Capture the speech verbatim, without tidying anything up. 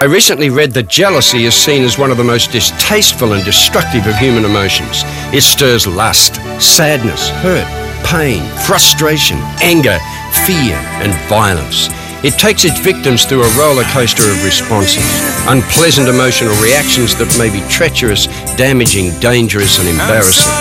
I recently read that jealousy is seen as one of the most distasteful and destructive of human emotions. It stirs lust, sadness, hurt, pain, frustration, anger, fear, and violence. It takes its victims through a roller coaster of responses, unpleasant emotional reactions that may be treacherous, damaging, dangerous, and embarrassing.